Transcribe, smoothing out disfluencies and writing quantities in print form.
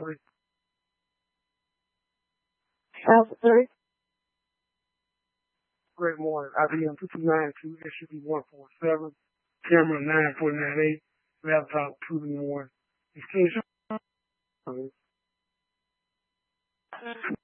3. Alpha 3. Great morning. IBM 2292, SUV 147, camera 9498, laptop 2v1. Extension.